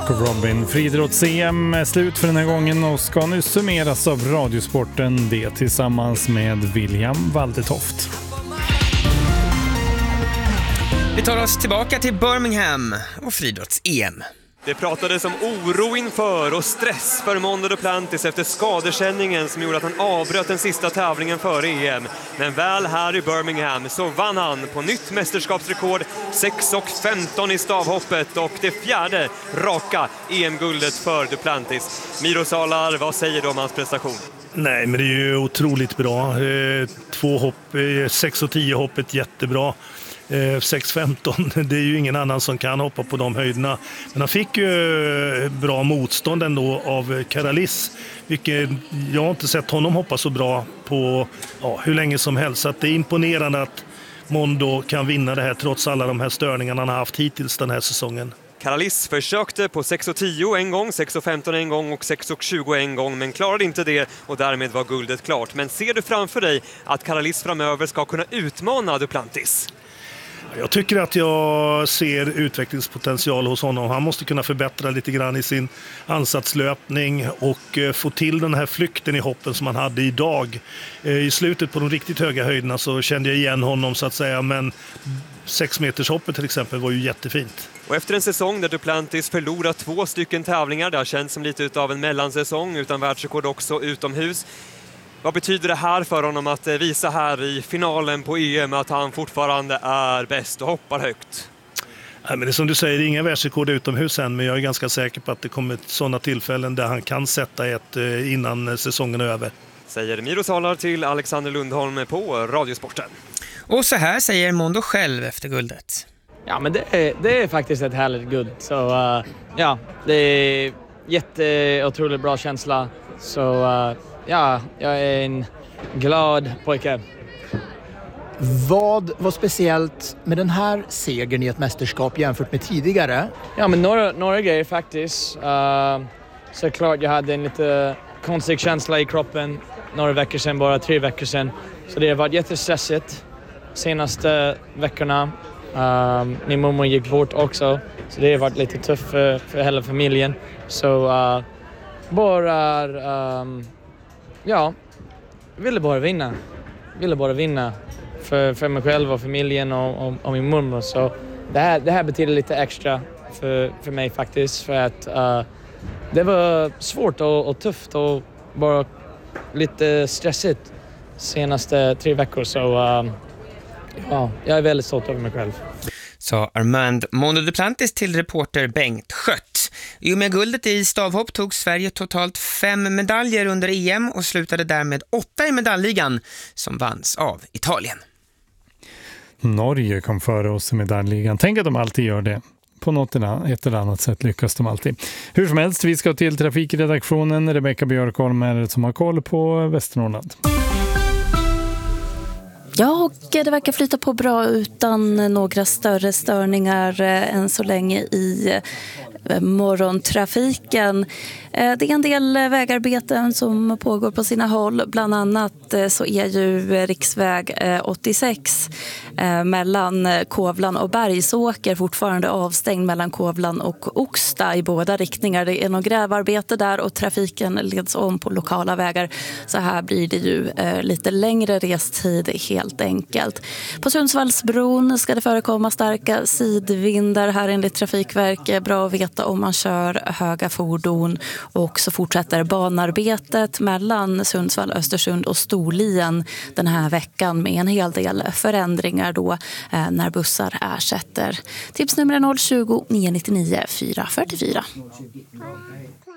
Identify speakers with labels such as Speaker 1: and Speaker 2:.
Speaker 1: Mark och Robin. Friidrotts-EM är slut för den här gången och ska nu summeras av Radiosporten, det tillsammans med William Waldetoft.
Speaker 2: Vi tar oss tillbaka till Birmingham och friidrotts-EM.
Speaker 3: Det pratades om oro inför och stress för Mondo Duplantis efter skadekänningen som gjorde att han avbröt den sista tävlingen före EM. Men väl här i Birmingham så vann han på nytt mästerskapsrekord 6:15 i stavhoppet och det fjärde raka EM-guldet för Duplantis. Miro Salar, vad säger du om hans prestation?
Speaker 4: Nej, men det är ju otroligt bra. 2 hopp, 6 och 10 hoppet jättebra. 6:15, det är ju ingen annan som kan hoppa på de höjderna. Men han fick ju bra motstånd ändå av Karalis, vilket jag har inte sett honom hoppa så bra på hur länge som helst. Så att det är imponerande att Mondo kan vinna det här trots alla de här störningarna han har haft hittills den här säsongen.
Speaker 3: Karalis försökte på 6:10 en gång, 6:15 en gång och 6:20 en gång, men klarade inte det och därmed var guldet klart. Men ser du framför dig att Karalis framöver ska kunna utmana Duplantis?
Speaker 4: Jag tycker att jag ser utvecklingspotential hos honom. Han måste kunna förbättra lite grann i sin ansatslöpning och få till den här flykten i hoppen som han hade idag. I slutet på de riktigt höga höjderna så kände jag igen honom så att säga, men 6-metershoppet till exempel var ju jättefint.
Speaker 3: Och efter en säsong där Duplantis förlorat 2 stycken tävlingar, det har känts som lite utav en mellansäsong utan världsrekord också utomhus. Vad betyder det här för honom att visa här i finalen på EM att han fortfarande är bäst och hoppar högt?
Speaker 4: Ja, men det är som du säger, inga världsrekord utomhus än, men jag är ganska säker på att det kommer sådana tillfällen där han kan sätta ett innan säsongen är över.
Speaker 3: Säger Miro Salar till Alexander Lundholm på Radiosporten.
Speaker 2: Och så här säger Mondo själv efter guldet.
Speaker 5: Ja, men det är faktiskt ett härligt guld. Så ja, det är jätteotroligt bra känsla. Så ja, jag är en glad pojke.
Speaker 6: Vad var speciellt med den här segern i ett mästerskap jämfört med tidigare?
Speaker 5: Ja, men några grejer faktiskt. Såklart jag hade en lite konstig känsla i kroppen några veckor sedan, bara 3 veckor sedan. Så det har varit jättestressigt senaste veckorna. Min mamma gick bort också, så det har varit lite tufft för hela familjen. Så jag ville bara vinna för mig själv och familjen och min mormor. Så det här betyder lite extra för mig faktiskt, för att det var svårt och tufft och bara lite stressigt senaste 3 veckor. Så jag är väldigt stolt över mig själv.
Speaker 2: Så Armand Mondo Duplantis till reporter Bengt Schött. I och med guldet i stavhopp tog Sverige totalt 5 medaljer under EM och slutade därmed 8 i medaljligan som vanns av Italien.
Speaker 1: Norge kom före oss i medaljligan. Tänk att de alltid gör det. På ett eller annat sätt lyckas de alltid. Hur som helst, vi ska till trafikredaktionen. Rebecka Björkholm är det som har koll på Västernorrland.
Speaker 7: Ja, och det verkar flyta på bra utan några större störningar än så länge i morgontrafiken. Det är en del vägarbeten som pågår på sina håll. Bland annat så är ju riksväg 86 mellan Kovlan och Bergsåker fortfarande avstängd mellan Kovlan och Oxta i båda riktningar. Det är något grävarbete där och trafiken leds om på lokala vägar. Så här blir det ju lite längre restid helt enkelt. På Sundsvallsbron ska det förekomma starka sidvindar här enligt Trafikverket. Bra att veta om man kör höga fordon. Och så fortsätter banarbetet mellan Sundsvall, Östersund och Storlien den här veckan med en hel del förändringar då när bussar ersätter. Tipsnummer 020 999 444.